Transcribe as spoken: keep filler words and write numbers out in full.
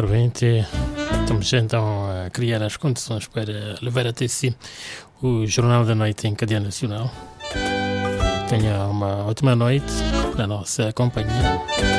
caro ouvinte. Estamos então a criar as condições para levar até si o Jornal da Noite em cadeia nacional. Tenha uma ótima noite na nossa companhia.